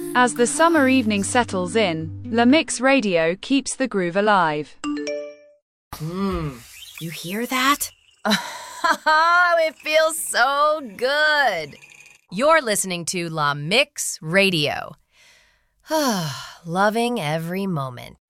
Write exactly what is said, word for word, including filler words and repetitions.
As the summer evening settles in, La Mix Radio keeps the groove alive. Mmm, you hear that? Oh, it feels so good. You're listening to La Mix Radio. Loving every moment.